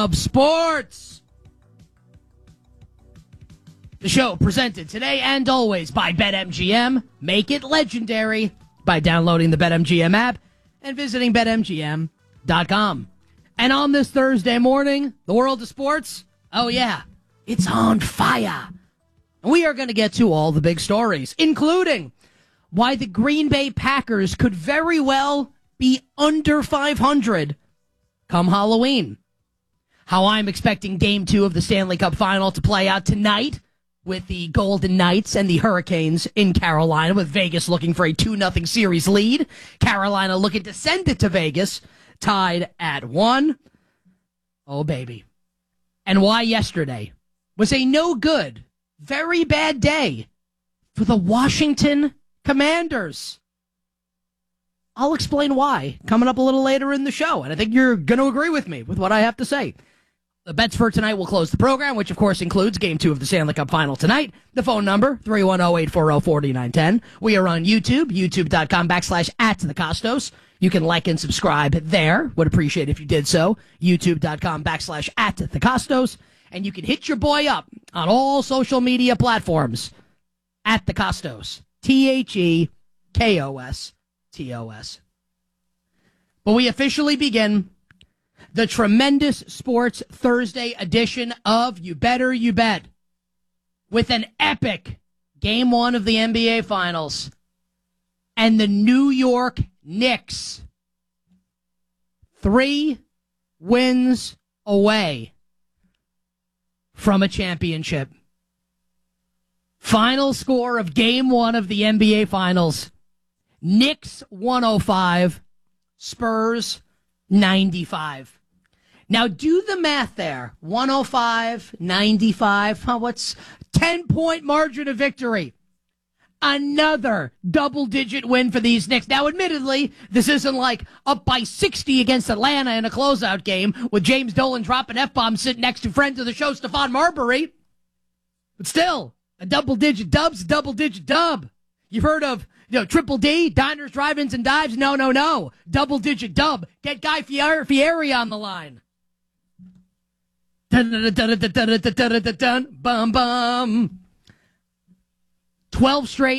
of sports. The show presented today and always by BetMGM. Make it legendary by downloading the BetMGM app and visiting BetMGM.com. And on this Thursday morning, the world of sports, oh yeah, it's on fire. We are going to get to all the big stories, including why the Green Bay Packers could very well be under 500 come Halloween. How I'm expecting Game 2 of the Stanley Cup Final to play out tonight with the Golden Knights and the Hurricanes in Carolina, with Vegas looking for a 2-0 series lead. Carolina looking to send it to Vegas, tied at 1. Oh, baby. And why yesterday was a no good, very bad day for the Washington Commanders. I'll explain why coming up a little later in the show, and I think you're going to agree with me with what I have to say. The bets for tonight will close the program, which, of course, includes Game 2 of the Stanley Cup Final tonight. The phone number, 310-840-4910. We are on YouTube, youtube.com/@thecostos. You can like and subscribe there. Would appreciate if you did so. youtube.com/@thecostos. And you can hit your boy up on all social media platforms at the Costos. TheKostos. But we officially begin the tremendous Sports Thursday edition of You Better You Bet with an epic Game 1 of the NBA Finals and the New York Knicks 3 wins away from a championship. Final score of Game 1 of the NBA Finals: Knicks 105, Spurs 95. Now do the math there. 105, 95. What's 10-point margin of victory? Another double-digit win for these Knicks. Now, admittedly, this isn't like up by 60 against Atlanta in a closeout game with James Dolan dropping F-bombs sitting next to friend of the show, Stephon Marbury. But still, a double-digit dub's a double-digit dub. You've heard of Triple D, diners, drive-ins, and dives? No. Double-digit dub. Get Guy Fieri on the line. Dun, bum, bum. 12 straight